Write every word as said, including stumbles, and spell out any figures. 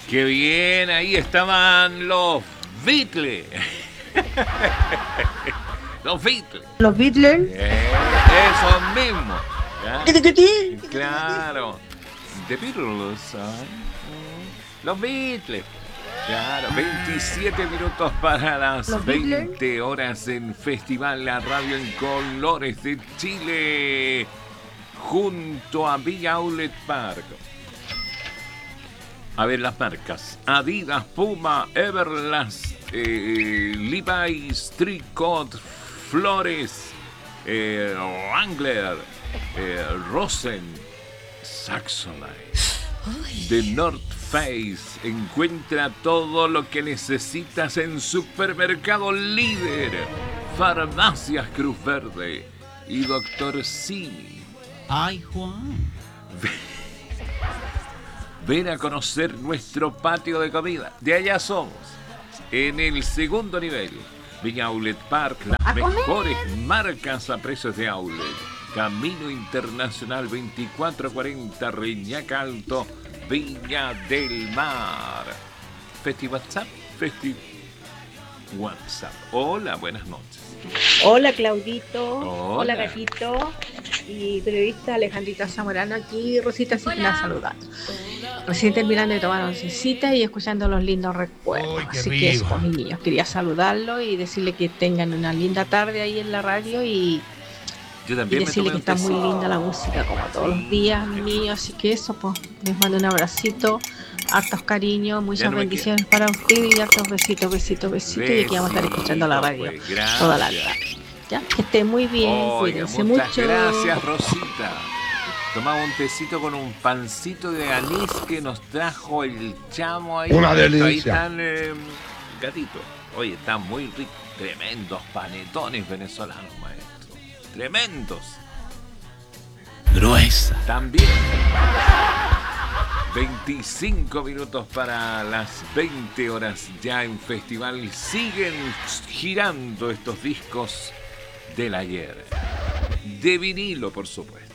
Qué bien, ahí estaban los Beatles. Los Beatles. Los Beatles. Eh, esos mismos. ¿Ya? Claro. The Beatles. ¿Ah? Los Beatles. Claro, veintisiete minutos para las veinte horas en Festival La Radio en Colores de Chile, junto a Villa Outlet Park. A ver las marcas: Adidas, Puma, Everlast, eh, Levi's, Tricot, Flores, eh, Wrangler, eh, Rosen, Saxonite, The North Face. Encuentra todo lo que necesitas en Supermercado Líder, Farmacias Cruz Verde y Doctor Simi. Ay, Juan. Ven a conocer nuestro patio de comida. De allá somos. En el segundo nivel, Villa Outlet Park, las mejores marcas a precios de outlet. Camino Internacional veinticuatro cuarenta, Reñaca Alto, Viña del Mar. Festi WhatsApp, Festi WhatsApp. Hola, buenas noches. Hola, Claudito. Hola, Hola Gatito. Y periodista Alejandrita Zamorano aquí, Rosita Signa saludando. Recién terminando de tomar oncecita y escuchando los lindos recuerdos. Uy, Así rico. que eso, pues, mis niños, quería saludarlos y decirle que tengan una linda tarde ahí en la radio y, Yo y también me decirle tomé que un está muy tecito. linda la música como todos los días, mis niños. Así que eso, pues, les mando un abracito, hartos cariños, muchas Ya no me bendiciones para ustedes y hartos besitos, besitos, besitos. Y aquí vamos a estar escuchando la radio Besitos, pues, gracias. toda la tarde. ¿Ya? Que estén muy bien, Oiga, cuídense muchas mucho. gracias, Rosita. Tomamos un tecito con un pancito de anís que nos trajo el chamo ahí. Una Ahí delicia. están, eh, Gatito. Oye, están muy ricos. Tremendos panetones venezolanos, maestro. Tremendos. Gruesa. También. veinticinco minutos para las veinte horas ya en festival. Siguen girando estos discos del ayer. De vinilo, por supuesto.